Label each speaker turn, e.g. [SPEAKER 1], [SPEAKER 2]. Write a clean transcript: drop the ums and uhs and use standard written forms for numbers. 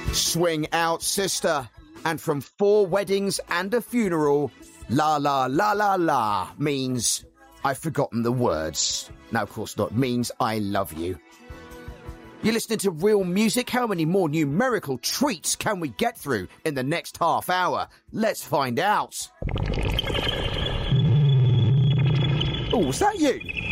[SPEAKER 1] Swing out, sister. And from 4 weddings and a funeral, la la la la la means I've forgotten the words. No, of course not. Means I love you. You're listening to Real Music. How many more numerical treats can we get through in the next half hour? Let's find out. Oh, was that you?